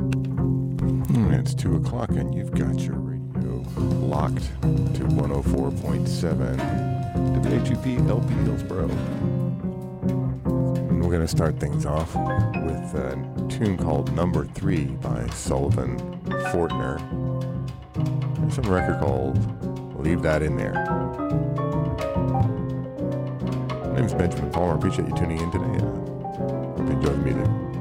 It's 2 o'clock and you've got your radio locked to 104.7 WHUP LP Hillsboro. And we're going to start things off with a tune called Number 3 by Sullivan Fortner. There's some record called Leave That In There. My name is Benjamin Palmer. Appreciate you tuning in today. Hope you enjoy the music.